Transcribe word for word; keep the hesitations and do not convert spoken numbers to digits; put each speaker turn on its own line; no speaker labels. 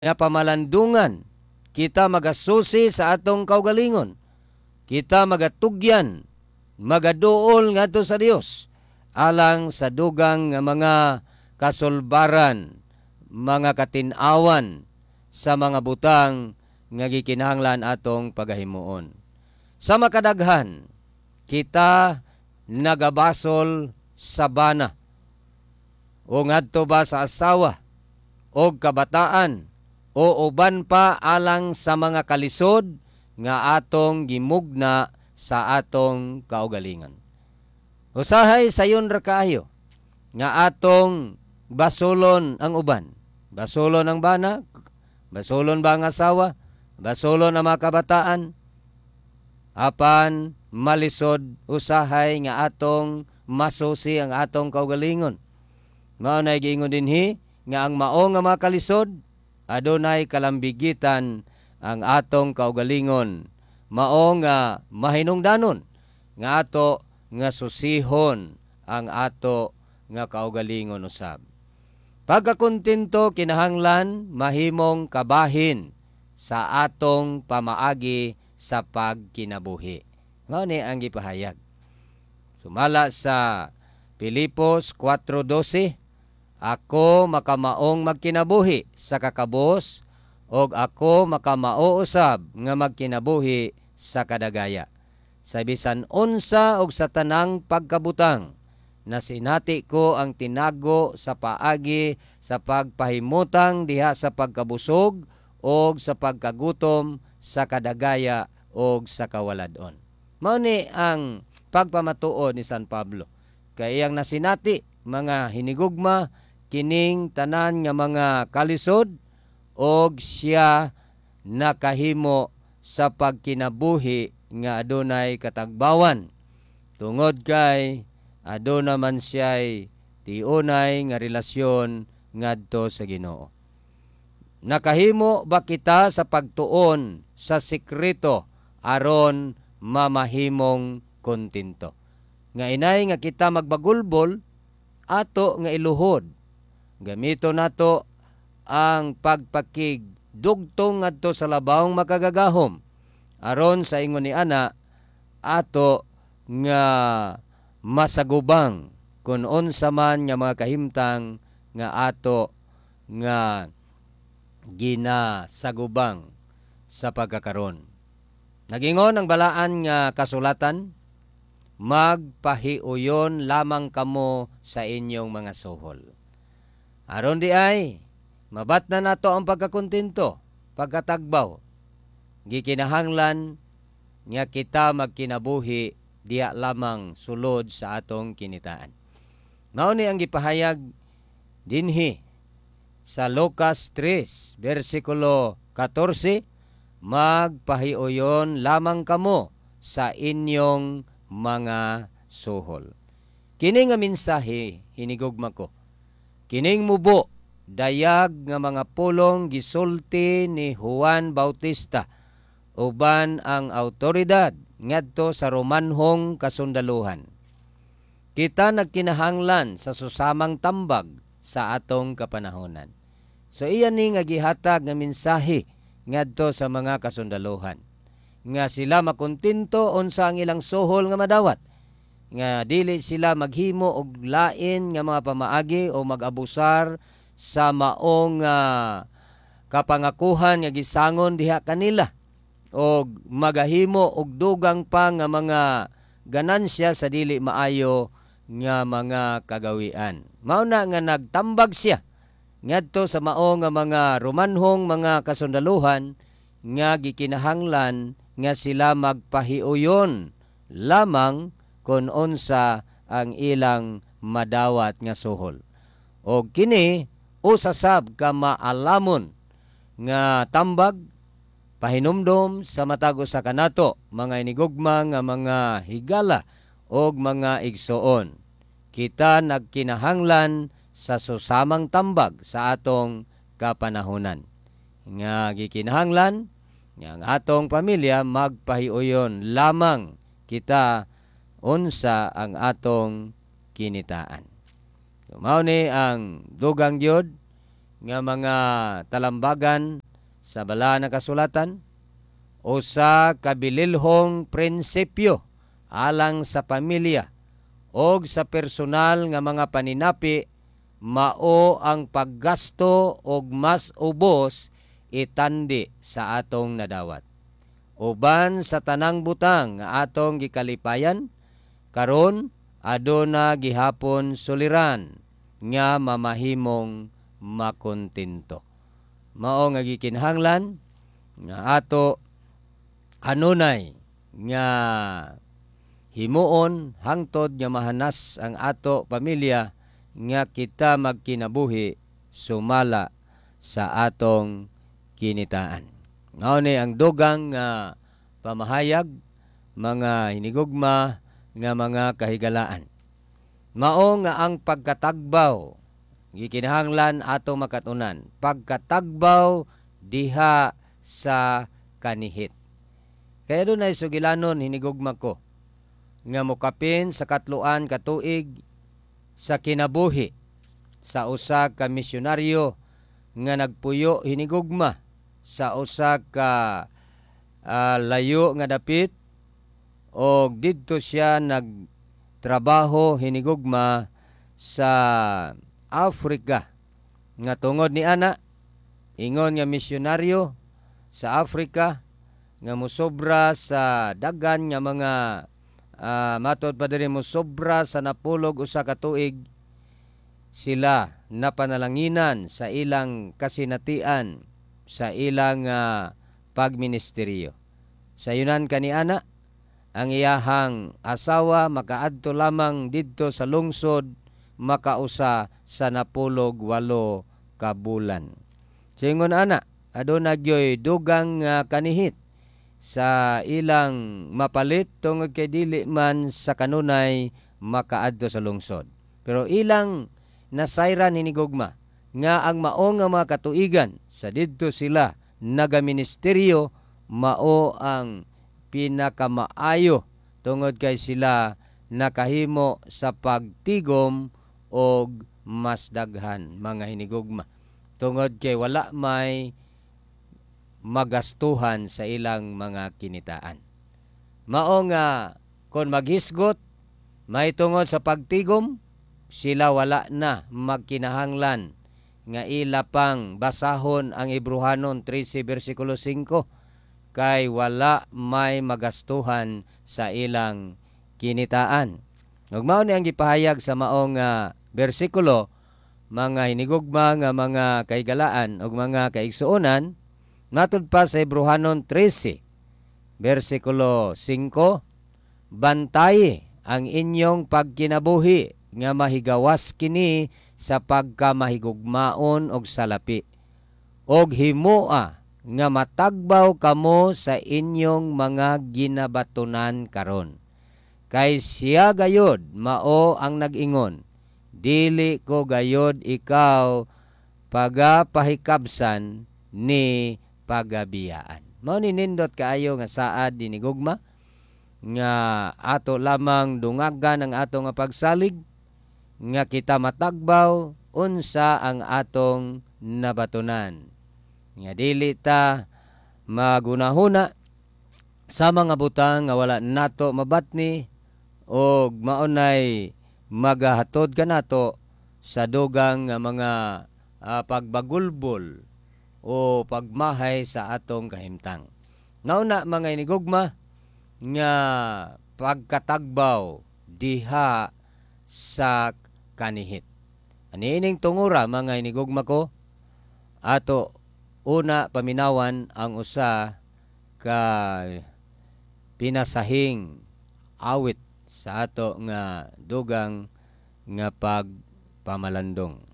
nga pamalandungan, kita magasusi sa atong kaugalingon, kita magatugyan, magaduol ngadto sa Dios alang sa dugang nga mga kasulbaran, mga katinawan sa mga butang nga gikinahanglan atong pagahimuon. Sa makadaghan, kita nagabasol sa bana o ngadto ba sa asawa o kabataan o uban pa alang sa mga kalisod nga atong gimugna sa atong kaugalingon. Usahay sayon ra kaayo nga atong basolon ang uban. Basolon ang bana, basolon ba ang asawa, basolon ang mga kabataan, apan malisod usahay nga atong masusi ang atong kaugalingon. Mao na giingon dinhi nga ang mao nga mga kalisod adunay kalambigitan ang atong kaugalingon. Mao nga mahinungdanon nga ato nga susihon ang ato nga kaugalingon usab. Pagkakontento kinahanglan mahimong kabahin sa atong pamaagi sa pagkinabuhi. Mao ni ang gipahayag. Sumala sa Pilipos four twelve, ako makamaong magkinabuhi sa kakabos og ako makamao usab nga magkinabuhi sa kadagaya. Sa bisan unsa og sa tanang pagkabutang, na sinati ko ang tinago sa paagi sa pagpahimutang diha sa pagkabusog og sa pagkagutom sa kadagaya og sa kawaladon. Mao ni ang pagpamatuod ni San Pablo. Kay iyang nasinati mga hinigugma kining tanan nga mga kalisod og siya nakahimo sa pagkinabuhi nga adunay katagbawan. Tungod kay aduna man siya'y tiunay nga relasyon ngadto sa Ginoo. Nakahimo ba kita sa pagtuon sa sikreto aron mamahimong kontento? Nga inay nga kita magbagulbol ato nga iluhod. Gamito nato ang pagpakig dugtong ngadto sa labawong makagagahom aron sa ingon ni ana ato nga masagubang kung unsa man nga mga kahimtang nga ato nga ginasagubang sa pagkakaron. Nagingon ang balaan nga kasulatan, magpahiuyon lamang kamo sa inyong mga suhol. Aron di ay, mabat na nato ang pagkakontento, pagkatagbaw. Gikinahanglan nga kita magkinabuhi diya lamang sulod sa atong kinitaan. Mao ni ang gipahayag dinhi sa Lucas three, versikulo fourteen, magpahiuyon lamang kamo sa inyong mga suhol. Kini nga mensahe hinigugma ko. Kining mubo dayag nga mga pulong gisulti ni Juan Bautista uban ang awtoridad ngadto sa Romanhong kasundaluhan. Kita nagkinahanglan sa susamang tambag sa atong kapanahonan. So iyan ni nga gihatag nga mensahe ngadto sa mga kasundaluhan nga sila makontento unsa ang ilang suhol nga madawat, nga dili sila maghimo og lain nga mga pamaagi o mag-abusar sa maong uh, kapangakuhan nga gisangon diha kanila og magahimo og dugang pa nga mga ganansya sa dili maayo nga mga kagawian. Mao na nga nagtambag siya ngadto sa mao nga mga Romanhong mga kasundaluhan nga gikinahanglan nga sila magpahiuyon lamang kung unsa ang ilang madawat nga suhol. O kini usasab ka maalamon nga tambag pahinumdom sa matago sa kanato mga inigugma nga mga higala og mga igsoon. Kita nagkinahanglan sa susamang tambag sa atong kapanahunan. Nga gikinahanglan nga ang atong pamilya magpahiuyon lamang kita unsa ang atong kinitaan. So, mao ni ang dugang gyud nga mga talambagan sa bala na kasulatan, usa ka bililhong prinsipyo alang sa pamilya og sa personal nga mga paninapi, mao ang paggasto og mas ubos itandi sa atong nadawat. Uban sa tanang butang nga atong gikalipayan, karon aduna gihapon suliran nga mamahimong makontento. Mao nga gikinahanglan nga ato kanunay nga himuon hangtod nga mahanas ang ato pamilya nga kita magkinabuhi sumala sa atong kinitaan. Mao ni ang dugang nga pamahayag, mga hinigugma nga mga kahigalaan. Mao nga ang pagkatagbaw gikinahanglan ato makatunan. Pagkatagbaw diha sa kanihit. Kaya doon ay sugilanon hinigugma ko nga mukapin sa katluan katuig sa kinabuhi sa usa ka misyonaryo nga nagpuyo hinigugma sa usa ka uh, layo nga dapit o didto siya nagtrabaho hinigugma sa Africa. Nga tungod ni ana, ingon nga misyonaryo sa Africa nga musobra sa dagan nga mga uh, matod pa diri musobra sa napulog usa ka tuig, sila napanalanginan sa ilang kasinatian sa ilang uh, pagministeryo. Sa yunan kaniana, ang iyahang asawa makaadto lamang didto sa lungsod makausa sa napulog walo ka bulan. Singon ana, aduna gyoy dugang uh, kanihit sa ilang mapalit tungod kay dili man sa kanunay makaadto sa lungsod. Pero ilang nasayran hinigugma nga ang mao nga mga katuigan sa didto sila nagaministeryo mao ang pinakamaayo tungod kay sila nakahimo sa pagtigom og mas daghan mga hinigugma tungod kay wala may magastuhan sa ilang mga kinitaan. Mao nga kon maghisgot may tungod sa pagtigom, sila wala na magkinahanglan nga ila pang basahon ang Hebrehanon thirteen versikulo five kay wala may magastuhan sa ilang kinitaan. Ug mao ni ang gipahayag sa maong uh, bersikulo, mga hinigugma nga mga kaigalaan ug mga kaigsuonan, matud pa sa Hebrehanon thirteen versikulo five, bantayi ang inyong pagkinabuhi nga mahigawas kini sa pagkamahigugmaon og salapi, og himoa nga matagbaw kamo sa inyong mga ginabatunan karon. Kay siya gayod mao ang nag-ingon, dili ko gayod ikaw pagapahikabsan ni pagabiyaan. Mao ni nindot kaayo nga saad dinigugma nga ato lamang dungagan ang ato nga pagsalig nga kita matagbaw unsa ang atong nabatunan. Nga dili ta magunahuna sa mga butang nga wala nato mabatni o maunay magahatod ka nato sa dugang nga mga uh, pagbagulbol o pagmahay sa atong kahimtang. Nauna mga inigugma nga pagkatagbaw diha sa kanihit. Aniining tungura mga inigugma ko, ato una paminawan ang usa ka pinasahing awit sa ato nga dugang nga pagpamalandong.